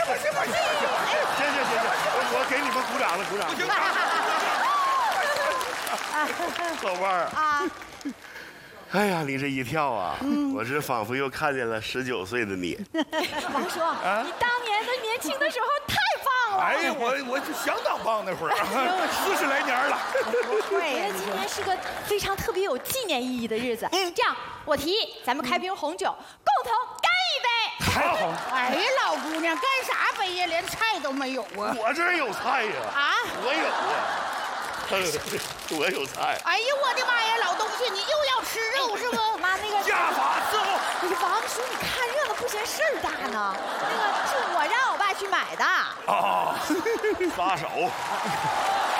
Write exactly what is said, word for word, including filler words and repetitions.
吧行吧行吧行吧， 行行行行，我我给你们鼓掌了，鼓掌。老伴儿啊， 哎呀，你这一跳啊，我这仿佛又看见了十九岁的你。 王叔，你当年的年轻的时候太棒了。 哎呀，我我就相当棒那会儿，四十来年了。 我觉得今天是个非常特别有纪念意义的日子。嗯，这样我提议咱们开瓶红酒，共同干一杯。 好， 哎呀，老姑娘，干啥杯呀？连菜都没有啊！ 我这儿有菜呀！ 啊， 我有啊。我有菜！ 哎呀，我的妈呀，老东西，你又要吃肉是不？ 妈，那个家法伺候。 那个王叔，你看热闹不嫌事儿大呢。那个是我让我爸去买的。 啊，撒手！